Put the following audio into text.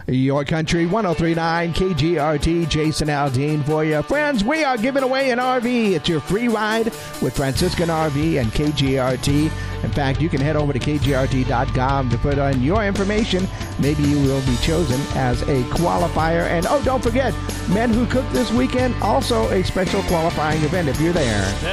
Your Country 103.9 KGRT, Jason Aldean for you. Friends, we are giving away an RV. It's your free ride with Franciscan RV and KGRT. In fact, you can head over to kgrt.com to put on your information. Maybe you will be chosen as a qualifier. And, oh, don't forget, Men Who Cook this weekend, also a special qualifying event if you're there.